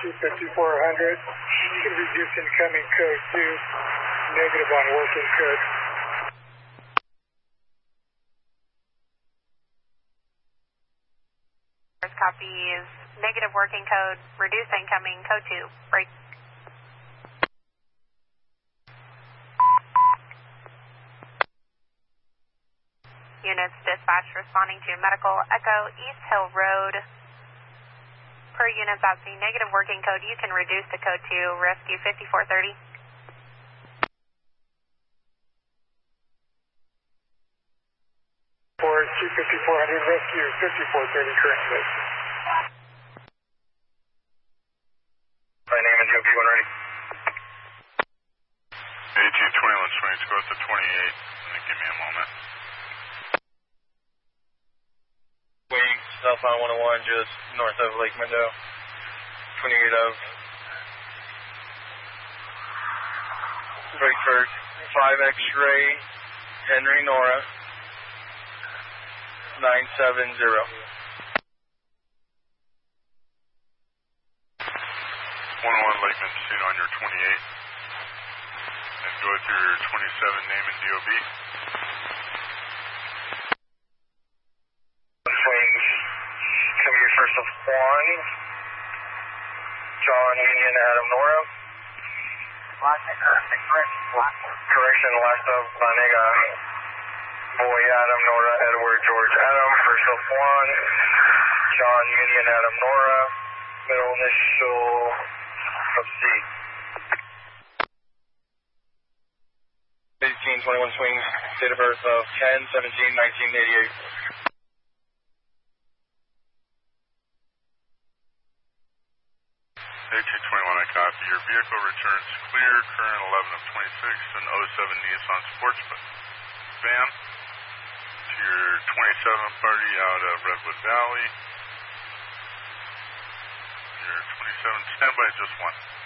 5400. You can reduce incoming code 2, negative on working code. Copies, negative working code, reduce incoming code 2, break. Units dispatch responding to medical echo East Hill Road. Per units at the negative working code, you can reduce to code 2, rescue 5430. For 5400, rescue 5430 currently. My name and DOP when ready. 1821 swings, go to 28, and then give me a moment. Wing, southbound 101, just north of Lake Mendo. 28 of. Break first, 5 X-ray, Henry Nora, 970. 101 Lake Mendocino on your 28, and go with your 27 name and DOB. Swings, come here first of Juan, John Union Adam Nora. Correction, last of Lanega, Boy Adam Nora Edward George Adam, first of Juan, John Union Adam Nora, middle initial of C. 1821 swings, date of birth of 10/17/1988. 1821, I copy. Your vehicle returns clear, current 11 of 26, an 07 Nissan Sportsman van to your 27 party out of Redwood Valley. Your 27 standby, just one.